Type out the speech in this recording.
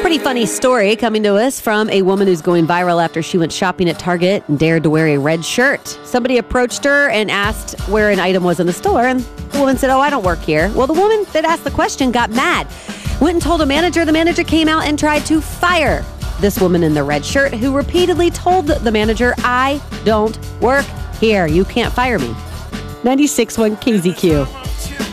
Pretty funny story coming to us from a woman who's going viral after she went shopping at Target and dared to wear a red shirt. Somebody approached her and asked where an item was in the store, and the woman said, "Oh, I don't work here." Well, the woman that asked the question got mad, went and told a manager. The manager came out and tried to fire this woman in the red shirt, who repeatedly told the manager, "I don't work here. You can't fire me." 96.1 KZQ.